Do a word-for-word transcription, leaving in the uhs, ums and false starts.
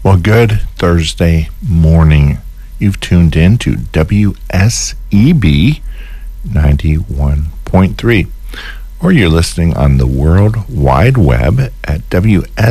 Well, good Thursday morning. You've tuned in to W S E B ninety-one point three, or you're listening on the World Wide Web at W S